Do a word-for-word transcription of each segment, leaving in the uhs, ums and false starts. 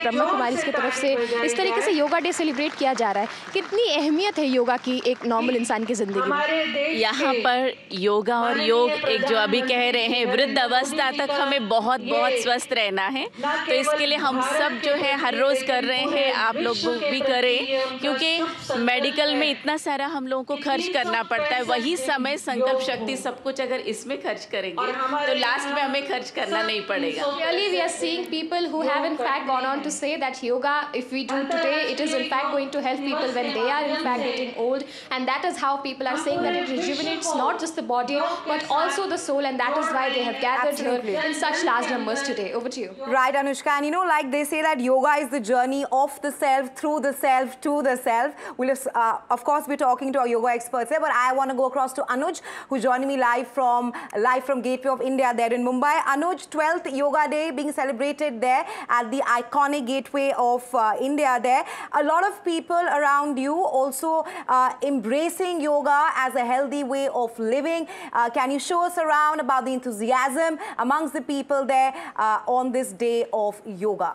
ब्रह्मा कुमारीज की तरफ से इस तरीके से योगा डे सेलिब्रेट किया जा रहा है, कितनी अहमियत है योगा की एक नॉर्मल इंसान की ज़िंदगी में? यहाँ पर योगा और योग एक जो अभी कह रहे हैं वृद्ध अवस्था तक हमें बहुत बहुत स्वस्थ रहना है, तो इसके लिए हम सब जो है हर रोज़ कर रहे हैं, आप लोग भी करें, क्योंकि मेडिकल में इतना सारा हम लोगों को खर्च करना पड़ता है। वही समय, संकल्प शक्ति सब कुछ अगर इसमें खर्च करेंगे तो लास्ट में हमें खर्च करना नहीं पड़ेगा। Really, we are seeing people who have in fact gone on to say that yoga, if we do today, it is in fact going to help people when they are in fact getting old, and that is how people are saying that it rejuvenates not just the body but also the soul, and that is why they have gathered Absolutely. here in such large numbers today. Over to you. Right, Anushka, and you know, like they say that yoga is the journey of the self, through the self, to the self. We'll, uh, of course, be talking to our yoga experts here, but I want to go across to Anuj, who's joining me live from live from Gateway of India there in Mumbai. Anuj, twelfth Yoga Day being celebrated there at the iconic Gateway of uh, India there. A lot of people around you also uh, embracing yoga as a healthy way of living. Uh, can you show us around about the enthusiasm amongst the people there uh, on this day of yoga?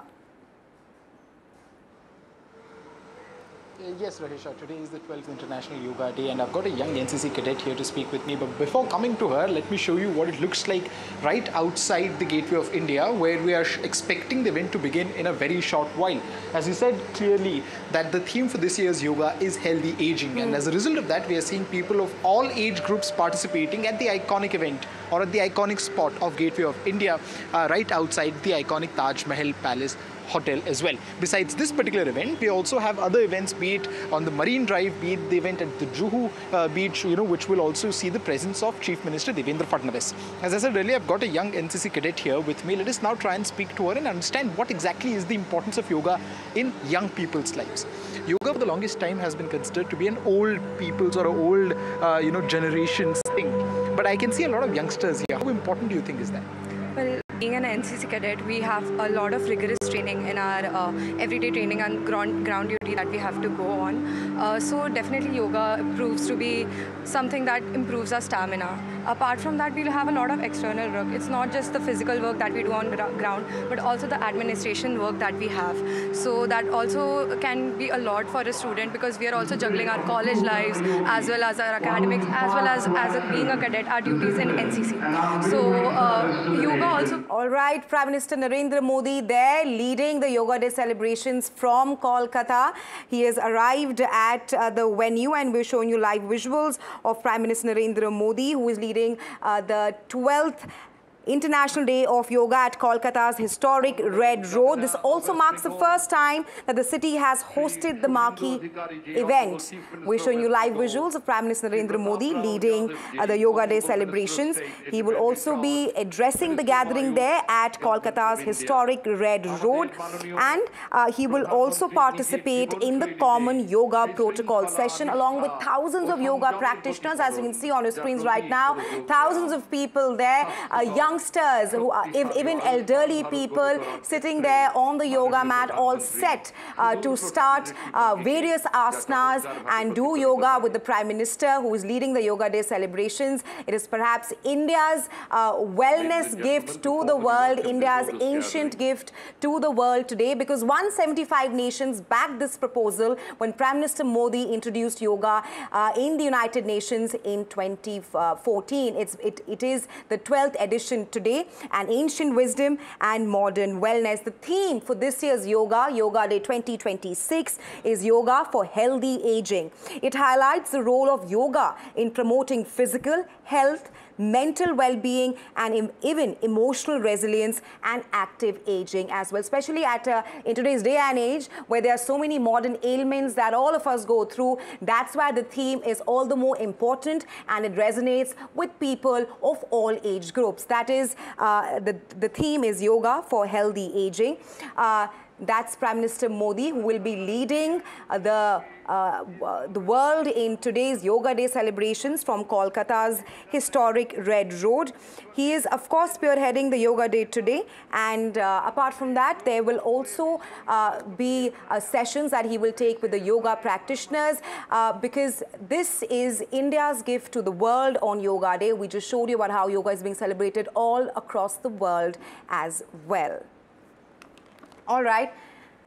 Yes, Rahisha, today is the twelfth International Yoga Day and I've got a young N C C cadet here to speak with me. But before coming to her, let me show you what it looks like right outside the Gateway of India, where we are expecting the event to begin in a very short while. As you said clearly that the theme for this year's yoga is healthy aging. Mm. And as a result of that, we are seeing people of all age groups participating at the iconic event or at the iconic spot of Gateway of India, uh, right outside the iconic Taj Mahal Palace Hotel as well. Besides this particular event, we also have other events, be it on the Marine Drive, be it the event at the Juhu uh, beach, you know, which will also see the presence of Chief Minister Devendra Fadnavis. As I said earlier, I've got a young N C C cadet here with me. Let us now try and speak to her and understand what exactly is the importance of yoga in young people's lives. Yoga for the longest time has been considered to be an old people's or an old, uh, you know, generation's thing. But I can see a lot of youngsters here. How important do you think is that? Well, being an N C C cadet, we have a lot of rigorous training in our uh, everyday training and ground, ground duty that we have to go on. Uh, so definitely yoga proves to be something that improves our stamina. Apart from that, we'll have a lot of external work. It's not just the physical work that we do on ground, but also the administration work that we have. So that also can be a lot for a student, because we are also juggling our college lives as well as our academics, as well as, as a, being a cadet, our duties in N C C. So uh, yoga also... All right, Prime Minister Narendra Modi there leading the Yoga Day celebrations from Kolkata. He has arrived at uh, the venue and we're showing you live visuals of Prime Minister Narendra Modi, who is leading uh, the twelfth International Day of Yoga at Kolkata's historic Red Road. This also marks the first time that the city has hosted the marquee event. We're showing you live visuals of Prime Minister Narendra Modi leading uh, the Yoga Day celebrations. He will also be addressing the gathering there at Kolkata's historic Red Road, and uh, he will also participate in the common yoga protocol session along with thousands of yoga practitioners. As you can see on your screens right now, thousands of people there, uh, young youngsters, who are, even elderly people sitting there on the yoga mat, all set uh, to start uh, various asanas and do yoga with the Prime Minister, who is leading the Yoga Day celebrations. It is perhaps India's uh, wellness gift to the world, India's ancient gift to the world today, because one hundred seventy-five nations backed this proposal when Prime Minister Modi introduced yoga uh, in the United Nations in twenty fourteen. It's, it, it is the twelfth edition today, an ancient wisdom and modern wellness. The theme for this year's Yoga, Yoga Day twenty twenty-six, is Yoga for Healthy Aging. It highlights the role of yoga in promoting physical health, mental well-being, and even emotional resilience and active aging as well, especially at uh, in today's day and age where there are so many modern ailments that all of us go through. That's why the theme is all the more important, and it resonates with people of all age groups. That is, uh, the, the theme is Yoga for Healthy Aging. Uh, That's Prime Minister Modi, who will be leading uh, the, uh, the world in today's Yoga Day celebrations from Kolkata's historic Red Road. He is, of course, spearheading the Yoga Day today. And uh, apart from that, there will also uh, be uh, sessions that he will take with the yoga practitioners, uh, because this is India's gift to the world on Yoga Day. We just showed you about how yoga is being celebrated all across the world as well. All right.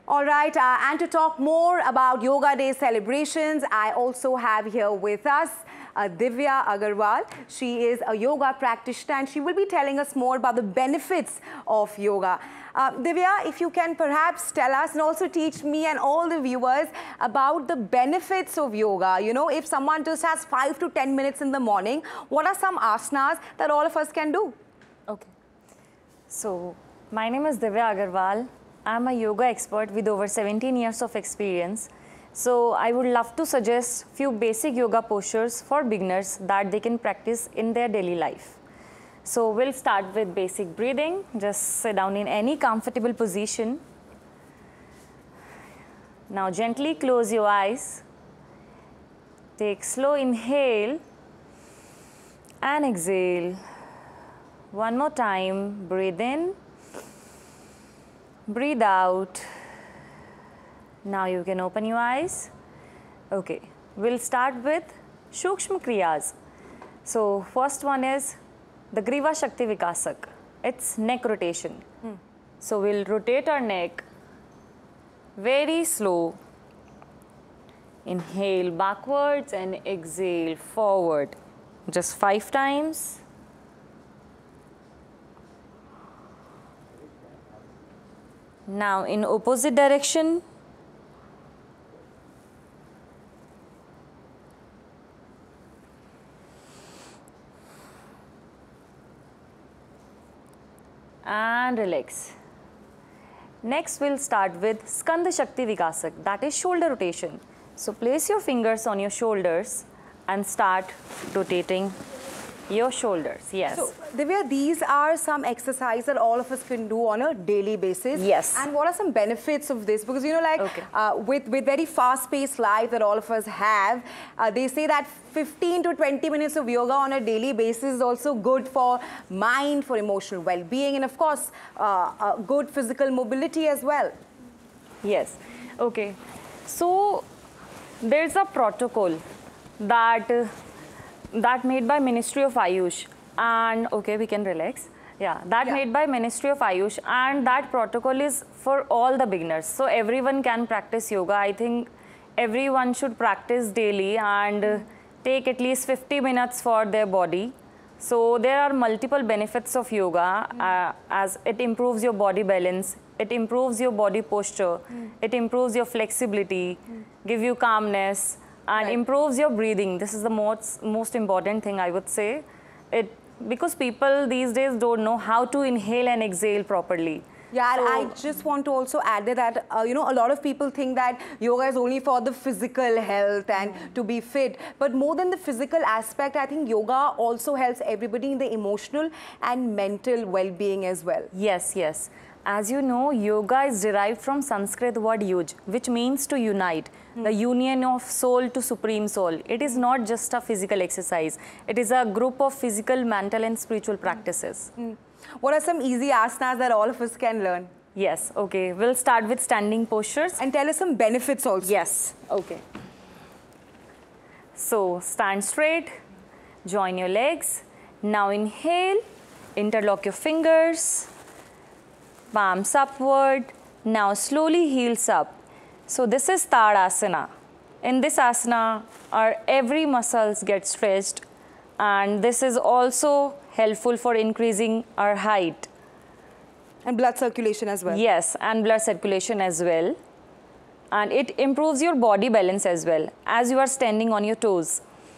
All right, uh, and to talk more about Yoga Day celebrations, I also have here with us uh, Divya Agarwal. She is a yoga practitioner and she will be telling us more about the benefits of yoga. Uh, Divya, if you can perhaps tell us and also teach me and all the viewers about the benefits of yoga. You know, if someone just has five to ten minutes in the morning, what are some asanas that all of us can do? Okay. So, my name is Divya Agarwal. I'm a yoga expert with over seventeen years of experience. So, I would love to suggest few basic yoga postures for beginners that they can practice in their daily life. So, we'll start with basic breathing. Just sit down in any comfortable position. Now, gently close your eyes. Take slow inhale and exhale. One more time, breathe in. Breathe out. Now you can open your eyes. Okay, we'll start with Shukshma Kriyas. So first one is the Griva Shakti Vikasak. It's neck rotation. Hmm. So we'll rotate our neck very slow. Inhale backwards and exhale forward. Just five times. Now in opposite direction. And relax. Next we'll start with Skanda Shakti Vikasak, that is shoulder rotation. So place your fingers on your shoulders and start rotating your shoulders. Yes. So, Divya, these are some exercises that all of us can do on a daily basis. Yes. And what are some benefits of this? Because, you know, like Okay. uh, with, with very fast-paced life that all of us have, uh, they say that fifteen to twenty minutes of yoga on a daily basis is also good for mind, for emotional well-being, and of course, uh, uh, good physical mobility as well. Yes. Okay. So there's a protocol that uh, that made by Ministry of Ayush, and okay, we can relax. Yeah, that Yeah. made by Ministry of Ayush, and that protocol is for all the beginners. So everyone can practice yoga. I think everyone should practice daily and uh, take at least fifty minutes for their body. So there are multiple benefits of yoga, uh, as it improves your body balance, it improves your body posture, it improves your flexibility, give you calmness, and Right. improves your breathing. This is the most most important thing, I would say. It because people these days don't know how to inhale and exhale properly. Yeah, and So- I just want to also add that, uh, you know, a lot of people think that yoga is only for the physical health and Mm. to be fit. But more than the physical aspect, I think yoga also helps everybody in the emotional and mental well-being as well. Yes, yes. As you know, yoga is derived from Sanskrit word yuj, which means to unite, the union of soul to supreme soul. It is not just a physical exercise. It is a group of physical, mental and spiritual practices. What are some easy asanas that all of us can learn? Yes, okay. We'll start with standing postures. And tell us some benefits also. Yes, okay. So, stand straight, join your legs. Now inhale, interlock your fingers, palms upward. Now slowly heels up. So this is Tadasana. In this asana, our every muscles get stretched, and this is also helpful for increasing our height. And blood circulation as well. Yes, and blood circulation as well. And it improves your body balance as well, as you are standing on your toes.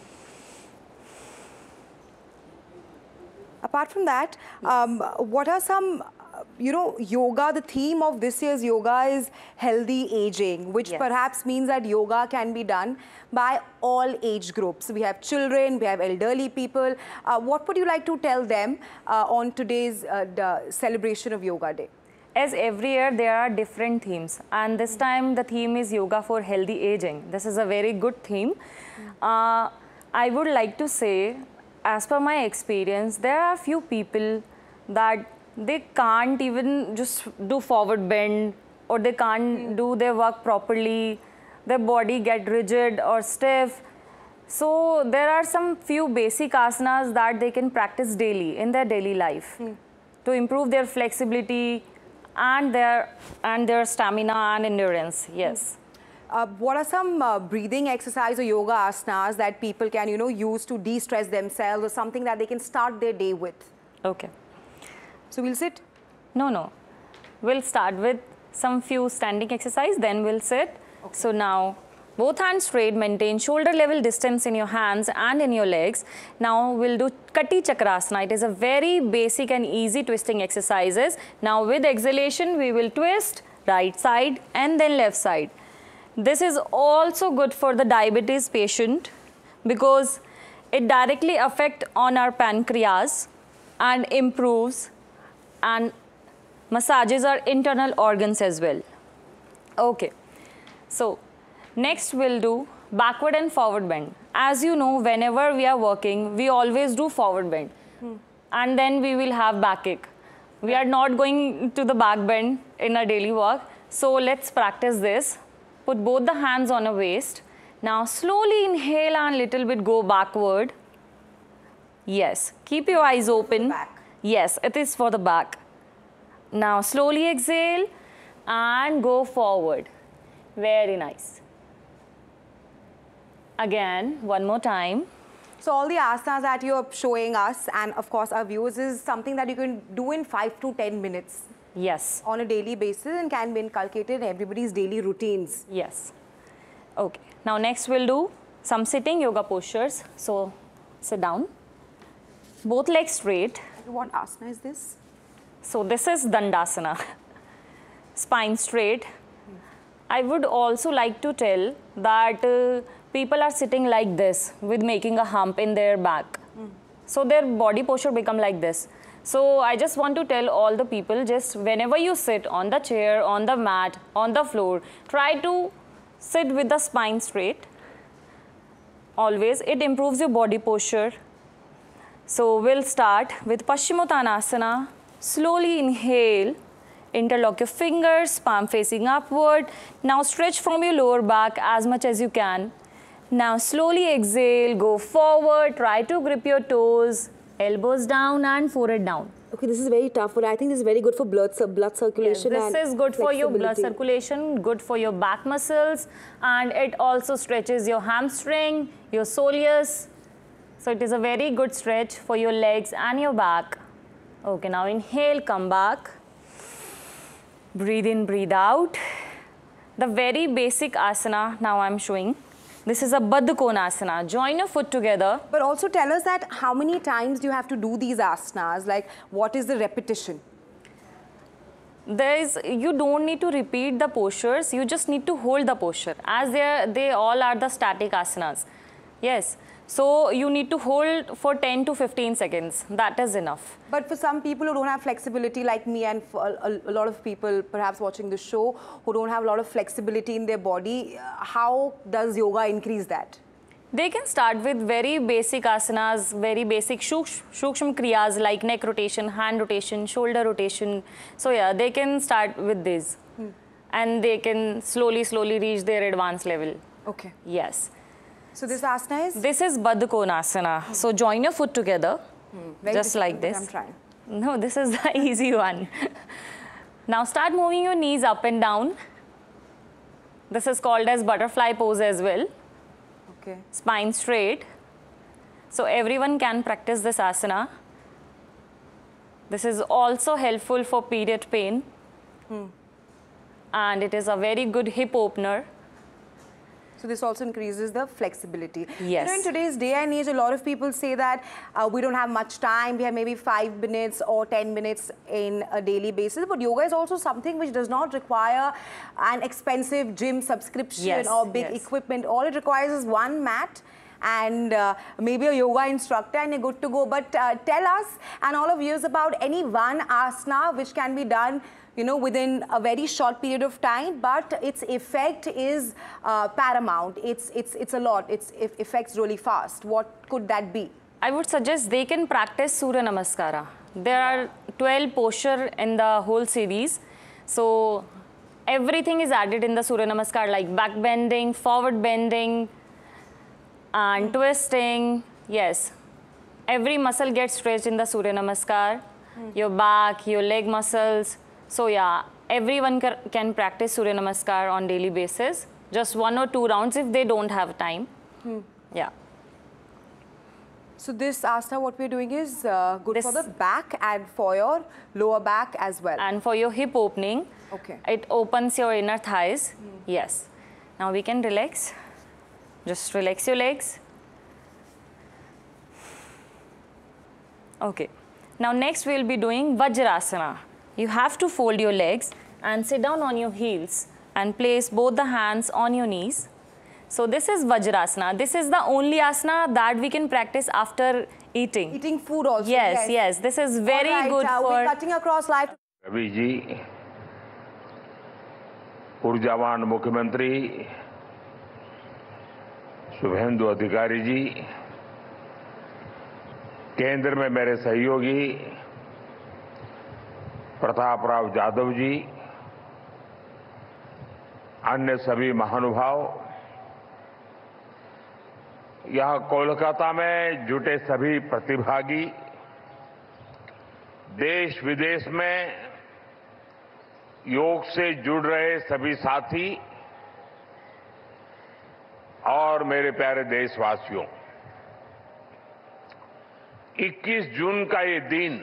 Apart from that, um, what are some, uh, you know, yoga, the theme of this year's yoga is healthy aging, which Yes. perhaps means that yoga can be done by all age groups. We have children, we have elderly people. Uh, what would you like to tell them uh, on today's uh, the celebration of Yoga Day? As every year, there are different themes. And this time, the theme is yoga for healthy aging. This is a very good theme. Uh, I would like to say, as per my experience, there are a few people that they can't even just do forward bend, or they can't do their work properly. Their body get rigid or stiff. So there are some few basic asanas that they can practice daily in their daily life to improve their flexibility and their, and their stamina and endurance, yes. Uh, what are some uh, breathing exercise or yoga asanas that people can, you know, use to de-stress themselves or something that they can start their day with? Okay. So we'll sit? No, no. We'll start with some few standing exercise, then we'll sit. Okay. So now, both hands straight, maintain shoulder level distance in your hands and in your legs. Now we'll do Kati Chakrasana. It is a very basic and easy twisting exercises. Now with exhalation, we will twist right side and then left side. This is also good for the diabetes patient because it directly affects on our pancreas and improves and massages our internal organs as well. Okay, so next we'll do backward and forward bend. As you know, whenever we are working, we always do forward bend hmm. and then we will have backache. We are not going to the back bend in our daily work. So let's practice this. Put both the hands on a waist. Now slowly inhale and little bit go backward. Yes, keep your eyes open. Back. Yes, it is for the back. Now slowly exhale and go forward. Very nice. Again, one more time. So all the asanas that you're showing us and of course our viewers is something that you can do in five to ten minutes. Yes. On a daily basis and can be inculcated in everybody's daily routines. Yes. Okay. Now next we'll do some sitting yoga postures. So sit down. Both legs straight. What asana is this? So this is Dandasana. Spine straight. I would also like to tell that uh, people are sitting like this with making a hump in their back. Mm. So their body posture become like this. So I just want to tell all the people, just whenever you sit on the chair, on the mat, on the floor, try to sit with the spine straight. Always, it improves your body posture. So we'll start with Paschimottanasana. Slowly inhale, interlock your fingers, palm facing upward. Now stretch from your lower back as much as you can. Now slowly exhale, go forward, try to grip your toes. Elbows down and forehead down. Okay, this is very tough, but I think this is very good for blood, blood circulation. Yes, this and is good for your blood circulation, good for your back muscles, and it also stretches your hamstring, your soleus. So it is a very good stretch for your legs and your back. Okay, now inhale, come back. Breathe in, breathe out. The very basic asana now I'm showing. This is a Baddha Konasana. Join your foot together. But also tell us that how many times do you have to do these asanas? Like, what is the repetition? There is, you don't need to repeat the postures. You just need to hold the posture as they they all are the static asanas. Yes. So you need to hold for ten to fifteen seconds. That is enough. But for some people who don't have flexibility like me and for a, a lot of people perhaps watching the show who don't have a lot of flexibility in their body, how does yoga increase that? They can start with very basic asanas, very basic shuksh, shukshma kriyas like neck rotation, hand rotation, shoulder rotation. So yeah, they can start with this. Hmm. And they can slowly, slowly reach their advanced level. Okay. Yes. So this asana is? This is Baddha Konasana. Hmm. So join your foot together, hmm. just like this. I'm trying. No, this is the easy one. Now start moving your knees up and down. This is called as butterfly pose as well. Okay. Spine straight. So everyone can practice this asana. This is also helpful for period pain. Hmm. And it is a very good hip opener. So this also increases the flexibility. Yes. You know, in today's day and age, a lot of people say that uh, we don't have much time. We have maybe five minutes or ten minutes in a daily basis. But yoga is also something which does not require an expensive gym subscription yes, or big yes. equipment. All it requires is one mat and uh, maybe a yoga instructor and you're good to go. But uh, tell us and all of you about any one asana which can be done you know, within a very short period of time, but its effect is uh, paramount. It's, it's, it's a lot. Its it affects really fast. What could that be? I would suggest they can practice Surya Namaskara. There are twelve postures in the whole series. So everything is added in the Surya Namaskar, like back bending, forward bending, and twisting. Yes. Every muscle gets stretched in the Surya Namaskar. Mm. Your back, your leg muscles. So yeah, everyone ca- can practice Surya Namaskar on daily basis. Just one or two rounds if they don't have time. Hmm. Yeah. So this asana, what we're doing is uh, good This- for the back and for your lower back as well. And for your hip opening, Okay. it opens your inner thighs. Yes. Now we can relax. Just relax your legs. Okay. Now next we'll be doing Vajrasana. You have to fold your legs and sit down on your heels and place both the hands on your knees. So this is Vajrasana. This is the only asana that we can practice after eating. Eating food also. Yes, yes. This is very All right, good uh, for... We're cutting across live. Ravi ji, ऊर्जावान मुख्यमंत्री शुभेंदु अधिकारी जी, केंद्र में मेरे सहयोगी प्रताप राव जाधव जी, अन्य सभी महानुभाव, यहाँ कोलकाता में जुटे सभी प्रतिभागी, देश विदेश में योग से जुड़ रहे सभी साथी और मेरे प्यारे देशवासियों, इक्कीस जून का ये दिन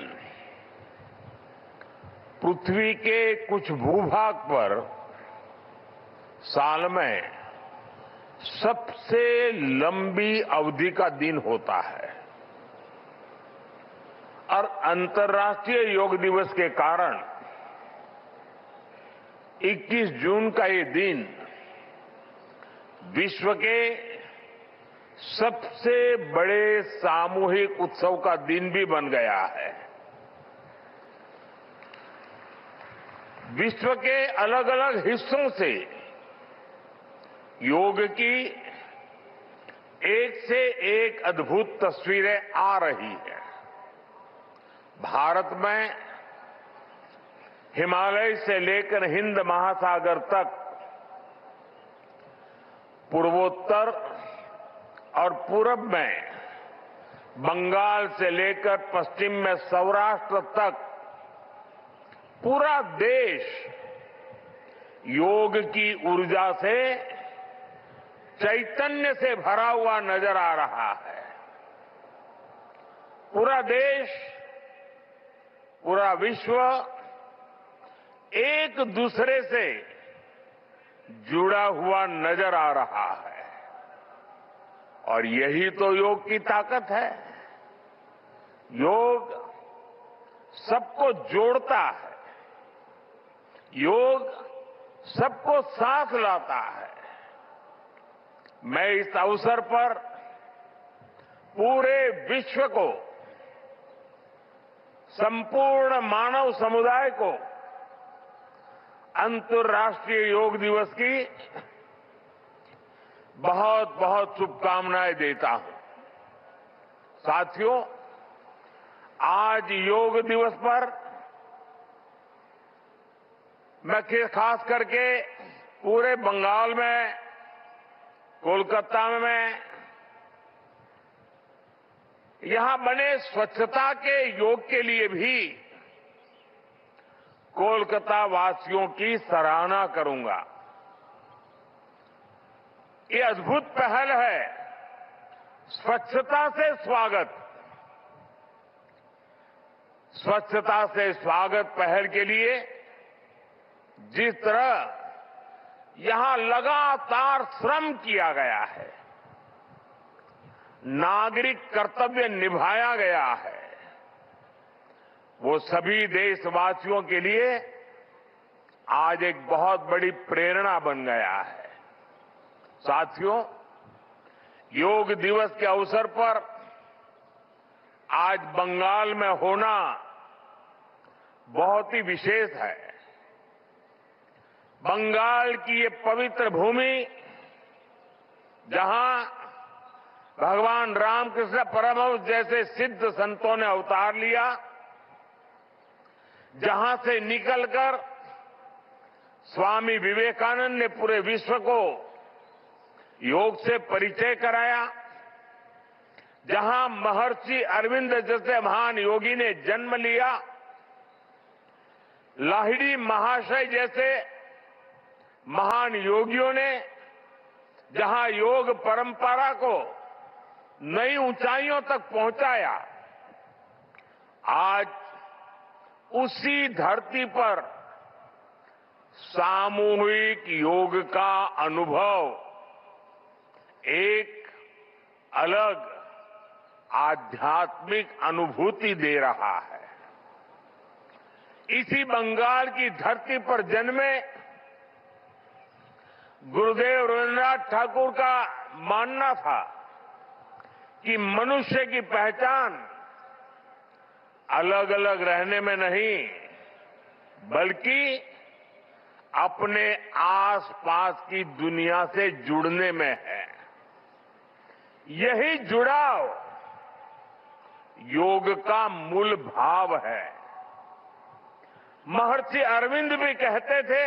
पृथ्वी के कुछ भूभाग पर साल में सबसे लंबी अवधि का दिन होता है और अंतर्राष्ट्रीय योग दिवस के कारण इक्कीस जून का ये दिन विश्व के सबसे बड़े सामूहिक उत्सव का दिन भी बन गया है। विश्व के अलग अलग हिस्सों से योग की एक से एक अद्भुत तस्वीरें आ रही हैं। भारत में हिमालय से लेकर हिंद महासागर तक, पूर्वोत्तर और पूरब में बंगाल से लेकर पश्चिम में सौराष्ट्र तक पूरा देश योग की ऊर्जा से, चैतन्य से भरा हुआ नजर आ रहा है। पूरा देश, पूरा विश्व एक दूसरे से जुड़ा हुआ नजर आ रहा है और यही तो योग की ताकत है। योग सबको जोड़ता है, योग सबको साथ लाता है। मैं इस अवसर पर पूरे विश्व को, संपूर्ण मानव समुदाय को अंतर्राष्ट्रीय योग दिवस की बहुत बहुत शुभकामनाएं देता हूं। साथियों, आज योग दिवस पर मैं खास करके पूरे बंगाल में, कोलकाता में यहां बने स्वच्छता के योग के लिए भी कोलकाता वासियों की सराहना करूंगा। ये अद्भुत पहल है, स्वच्छता से स्वागत। स्वच्छता से स्वागत पहल के लिए जिस तरह यहां लगातार श्रम किया गया है, नागरिक कर्तव्य निभाया गया है, वो सभी देशवासियों के लिए आज एक बहुत बड़ी प्रेरणा बन गया है। साथियों, योग दिवस के अवसर पर आज बंगाल में होना बहुत ही विशेष है। बंगाल की ये पवित्र भूमि, जहां भगवान रामकृष्ण परमहंस जैसे सिद्ध संतों ने अवतार लिया, जहां से निकलकर स्वामी विवेकानंद ने पूरे विश्व को योग से परिचय कराया, जहां महर्षि अरविंद जैसे महान योगी ने जन्म लिया, लाहिड़ी महाशय जैसे महान योगियों ने जहां योग परंपरा को नई ऊंचाइयों तक पहुंचाया, आज उसी धरती पर सामूहिक योग का अनुभव एक अलग आध्यात्मिक अनुभूति दे रहा है। इसी बंगाल की धरती पर जन्मे गुरुदेव रविन्द्रनाथ ठाकुर का मानना था कि मनुष्य की पहचान अलग अलग रहने में नहीं, बल्कि अपने आसपास की दुनिया से जुड़ने में है। यही जुड़ाव योग का मूल भाव है। महर्षि अरविंद भी कहते थे,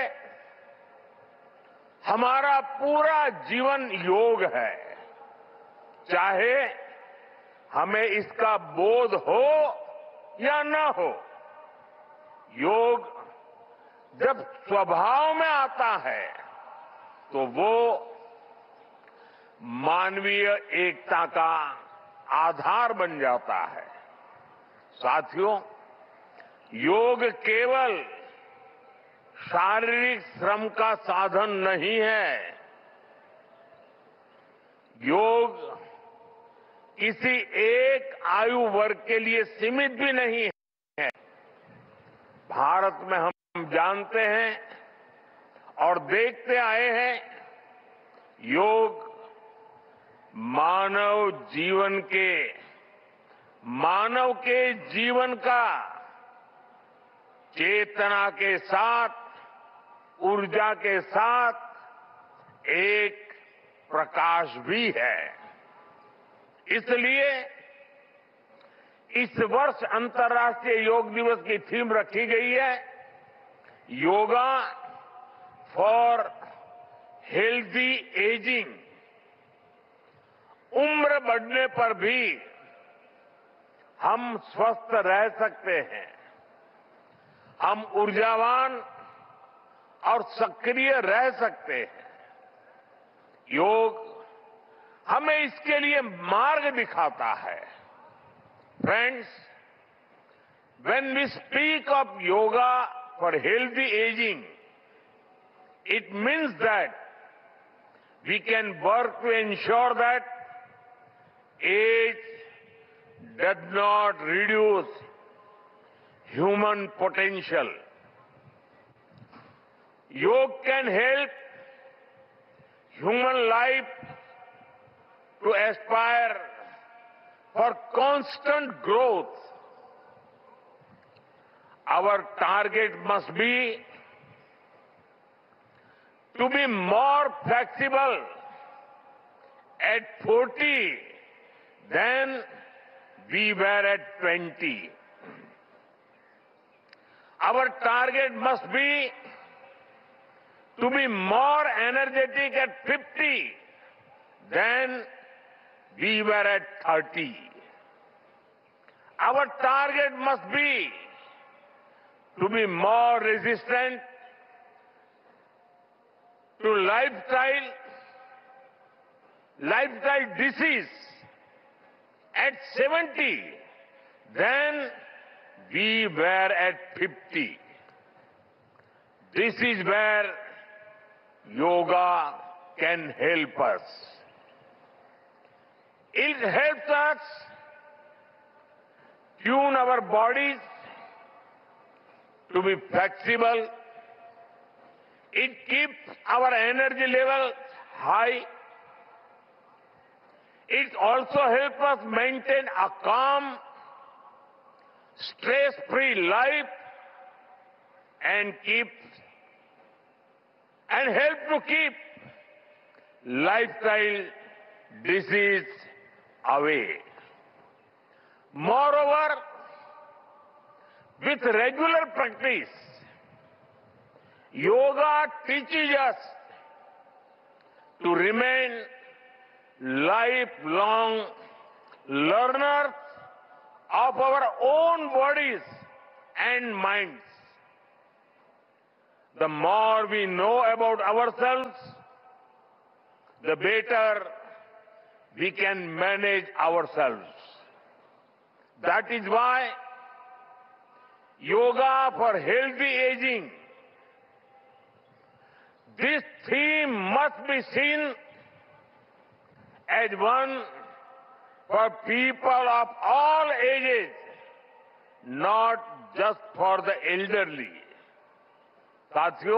हमारा पूरा जीवन योग है, चाहे हमें इसका बोध हो या न हो। योग जब स्वभाव में आता है तो वो मानवीय एकता का आधार बन जाता है। साथियों, योग केवल शारीरिक श्रम का साधन नहीं है। योग किसी एक आयु वर्ग के लिए सीमित भी नहीं है। भारत में हम जानते हैं और देखते आए हैं, योग मानव जीवन के मानव के जीवन का चेतना के साथ, ऊर्जा के साथ एक प्रकाश भी है। इसलिए इस वर्ष अंतर्राष्ट्रीय योग दिवस की थीम रखी गई है, योगा फॉर हेल्दी एजिंग। उम्र बढ़ने पर भी हम स्वस्थ रह सकते हैं, हम ऊर्जावान और सक्रिय रह सकते हैं। योग हमें इसके लिए मार्ग दिखाता है। Friends, when we speak of yoga for healthy aging, it means that we can work to ensure that age does not reduce human potential. Yoga can help human life to aspire for constant growth. Our target must be to be more flexible at forty than we were at twenty. Our target must be to be more energetic at fifty than we were at thirty. Our target must be to be more resistant to lifestyle, lifestyle disease at seventy than we were at fifty. This is where yoga can help us. It helps us tune our bodies to be flexible. It keeps our energy level high. It also helps us maintain a calm, stress-free life and keep and help to keep lifestyle disease away. Moreover, with regular practice, yoga teaches us to remain lifelong learners of our own bodies and minds. the more we know about ourselves, the better we can manage ourselves. That is why Yoga for Healthy Aging, this theme must be seen as one for people of all ages, not just for the elderly. साथियों,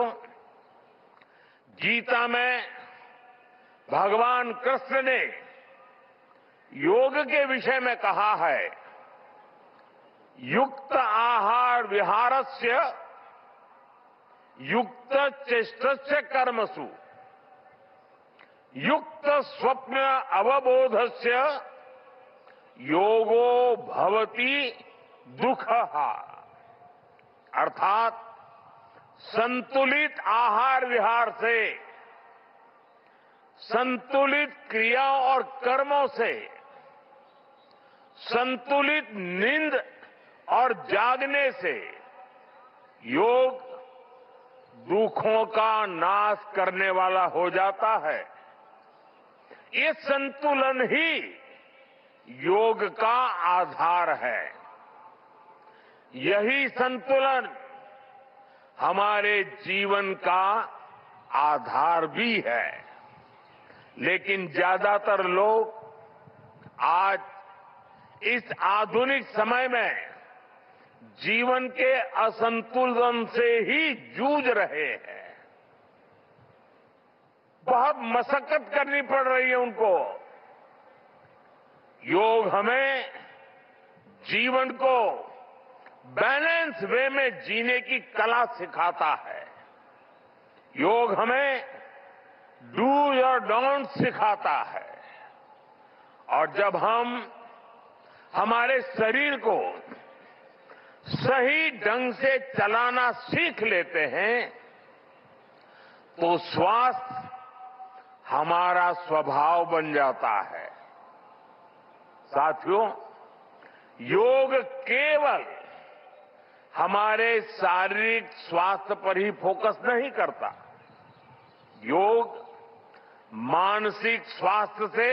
गीता में भगवान कृष्ण ने योग के विषय में कहा है, युक्त आहार विहारस्य युक्त चेष्टस्य कर्मसु युक्त स्वप्न अवबोधस्य योगो भवति दुःखः। अर्थात संतुलित आहार विहार से, संतुलित क्रियाओं और कर्मों से, संतुलित नींद और जागने से योग दुखों का नाश करने वाला हो जाता है। ये संतुलन ही योग का आधार है। यही संतुलन हमारे जीवन का आधार भी है। लेकिन ज्यादातर लोग आज इस आधुनिक समय में जीवन के असंतुलन से ही जूझ रहे हैं। बहुत मशक्कत करनी पड़ रही है उनको। योग हमें जीवन को बैलेंस वे में जीने की कला सिखाता है। योग हमें डूज और डोंट सिखाता है। और जब हम हमारे शरीर को सही ढंग से चलाना सीख लेते हैं तो स्वास्थ्य हमारा स्वभाव बन जाता है। साथियों, योग केवल हमारे शारीरिक स्वास्थ्य पर ही फोकस नहीं करता। योग मानसिक स्वास्थ्य से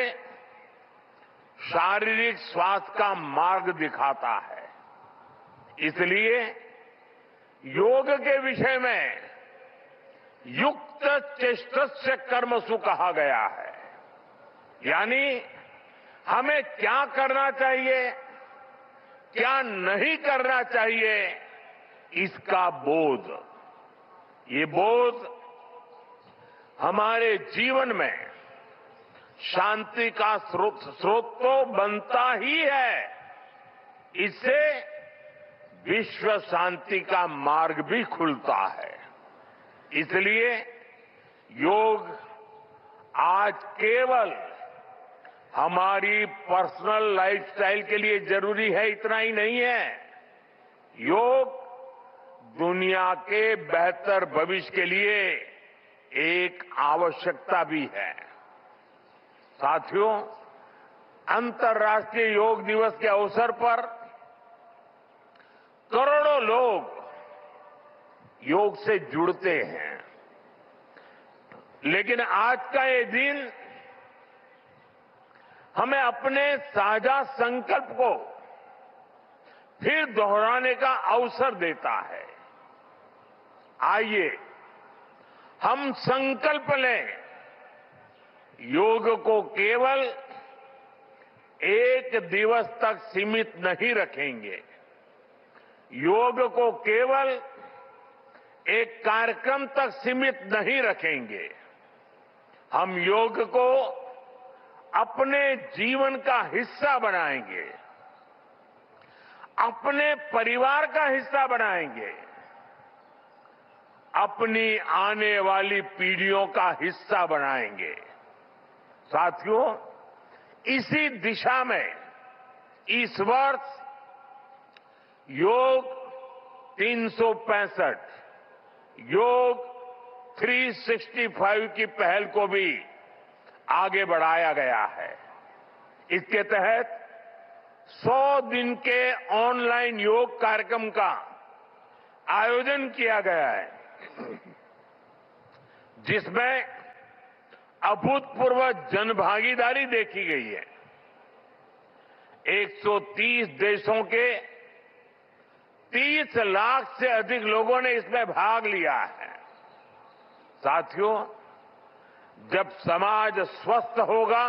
शारीरिक स्वास्थ्य का मार्ग दिखाता है। इसलिए योग के विषय में युक्त चेष्टस्य कर्मसु कहा गया है। यानी हमें क्या करना चाहिए, क्या नहीं करना चाहिए, इसका बोध। ये बोध हमारे जीवन में शांति का स्रोत स्रोत तो बनता ही है, इससे विश्व शांति का मार्ग भी खुलता है। इसलिए योग आज केवल हमारी पर्सनल लाइफस्टाइल के लिए जरूरी है इतना ही नहीं है। योग दुनिया के बेहतर भविष्य के लिए एक आवश्यकता भी है। साथियों, अंतर्राष्ट्रीय योग दिवस के अवसर पर करोड़ों लोग योग से जुड़ते हैं। लेकिन आज का ये दिन हमें अपने साझा संकल्प को फिर दोहराने का अवसर देता है। आइए हम संकल्प लें, योग को केवल एक दिवस तक सीमित नहीं रखेंगे। योग को केवल एक कार्यक्रम तक सीमित नहीं रखेंगे। हम योग को अपने जीवन का हिस्सा बनाएंगे, अपने परिवार का हिस्सा बनाएंगे, अपनी आने वाली पीढ़ियों का हिस्सा बनाएंगे। साथियों, इसी दिशा में इस वर्ष योग तीन सौ पैंसठ योग तीन सौ पैंसठ की पहल को भी आगे बढ़ाया गया है। इसके तहत सौ दिन के ऑनलाइन योग कार्यक्रम का आयोजन किया गया है। जिसमें अभूतपूर्व जनभागीदारी देखी गई है। एक सौ तीस देशों के तीस लाख से अधिक लोगों ने इसमें भाग लिया है। साथियों, जब समाज स्वस्थ होगा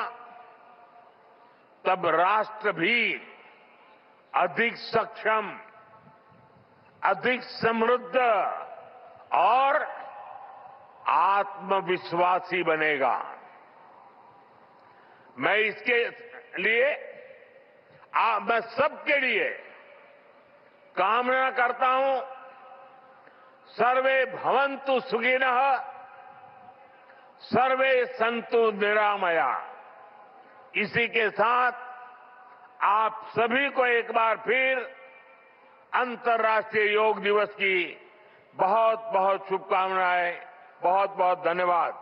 तब राष्ट्र भी अधिक सक्षम, अधिक समृद्ध और आत्मविश्वासी बनेगा। मैं इसके लिए आ, मैं सबके लिए कामना करता हूं, सर्वे भवन्तु सुखिनः, सर्वे सन्तु निरामया। इसी के साथ आप सभी को एक बार फिर अंतर्राष्ट्रीय योग दिवस की बहुत बहुत शुभकामनाएं, बहुत बहुत धन्यवाद।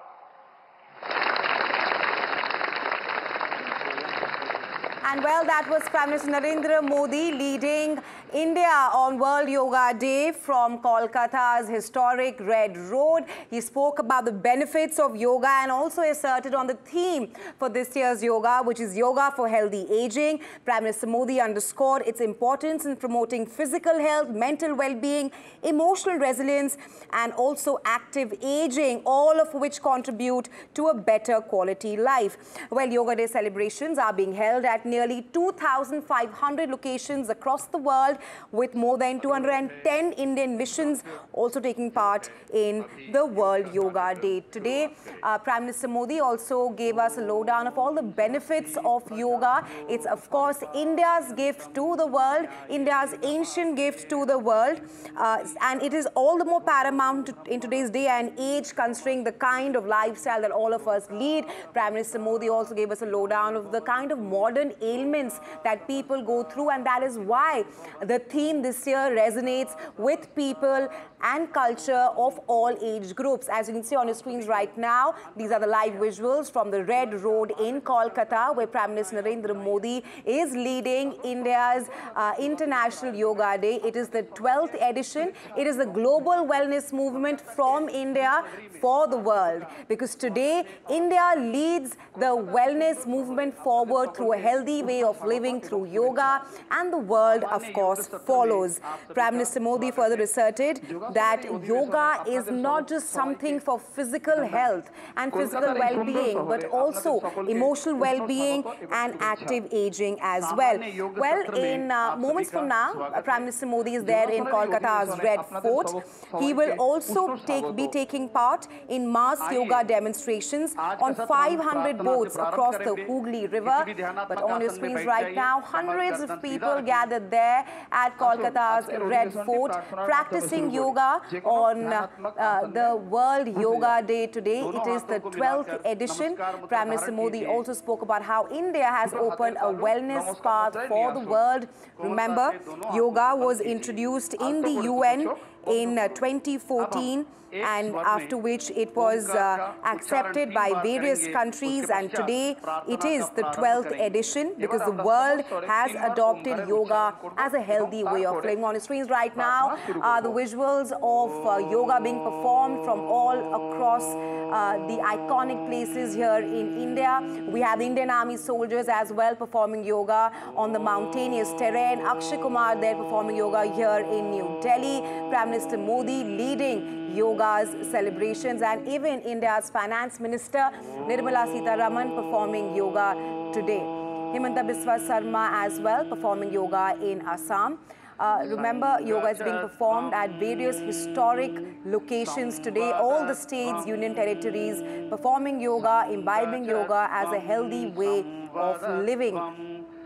And well, that was Prime Minister Narendra Modi leading India on World Yoga Day from Kolkata's historic Red Road. He spoke about the benefits of yoga and also asserted on the theme for this year's yoga, which is Yoga for Healthy Aging. Prime Minister Modi underscored its importance in promoting physical health, mental well-being, emotional resilience, and also active aging, all of which contribute to a better quality life. Well, Yoga Day celebrations are being held at nearly two thousand five hundred locations across the world, with more than two hundred ten Indian missions also taking part in the World Yoga Day today. Uh, Prime Minister Modi also gave us a lowdown of all the benefits of yoga. It's, of course, India's gift to the world, India's ancient gift to the world. Uh, and it is all the more paramount in today's day and age, considering the kind of lifestyle that all of us lead. Prime Minister Modi also gave us a lowdown of the kind of modern ailments that people go through, and that is why the theme this year resonates with people and culture of all age groups. As you can see on your screens right now, these are the live visuals from the Red Road in Kolkata, where Prime Minister Narendra Modi is leading India's uh, International Yoga Day. It is the twelfth edition. It is a global wellness movement from India for the world, because today India leads the wellness movement forward through a healthy way of living through yoga, and the world, of course, follows. Prime Minister Modi further asserted that yoga is not just something for physical health and physical well-being, but also emotional well-being and active aging as well. Well, in uh, moments from now, uh, Prime Minister Modi is there in Kolkata's Red Fort. He will also take, be taking part in mass yoga demonstrations on five hundred boats across the Hooghly River. But on your screens right now, hundreds of people gathered there at Kolkata's Red Fort, practicing yoga on uh, uh, the World Yoga Day today. It is the twelfth edition. Prime Minister Modi also spoke about how India has opened a wellness path for the world. Remember, yoga was introduced in the U N in uh, twenty fourteen, and after which it was uh, accepted by various countries, and today it is the twelfth edition because the world has adopted yoga as a healthy way of living. On the screens right now are the visuals of uh, yoga being performed from all across uh, the iconic places here in India. We have Indian Army soldiers as well performing yoga on the mountainous terrain. Akshay Kumar there performing yoga here in New Delhi. Prime Minister Modi leading yoga's celebrations, and even India's Finance Minister Nirmala Sitharaman performing yoga today. Himanta Biswa Sarma as well performing yoga in Assam. Uh, remember, yoga is being performed at various historic locations today. All the states, union territories performing yoga, imbibing yoga as a healthy way of living.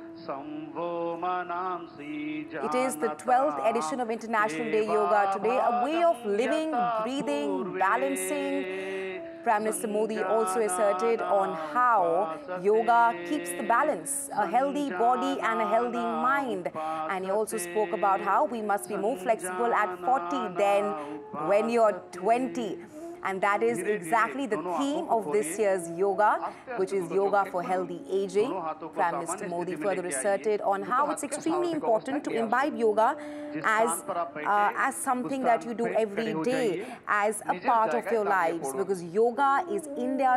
It is the twelfth edition of International Day Yoga today, a way of living, breathing, balancing. Prime Minister Modi also asserted on how yoga keeps the balance, a healthy body and a healthy mind. And he also spoke about how we must be more flexible at forty than when you're twenty. And that is exactly the theme of this year's yoga, which is yoga for healthy aging. Prime Minister Modi further asserted on how it's extremely important to imbibe yoga as, uh, as something that you do every day, as a part of your lives, because yoga is India's